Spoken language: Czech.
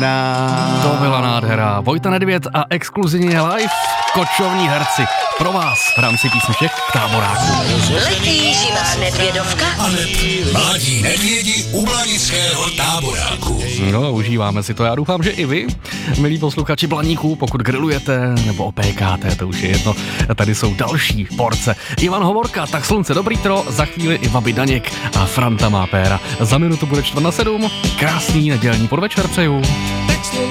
To byla nádhera. Vojta Nedvěd a exkluzivně live kočovní herci pro vás v rámci písniček k Táboráku. Letí živá Nedvědovka. Mladí nedvědi u Blanického Táboráku. No, užíváme si to. Já doufám, že i vy, milí posluchači Blaníků, pokud grillujete nebo opékáte, to už je jedno. Tady jsou další porce. Ivan Hovorka, tak slunce dobrý tro, za chvíli i Babi Daněk a Franta má péra. Za minutu bude 6:45. Krásný nedělní podvečer přeju.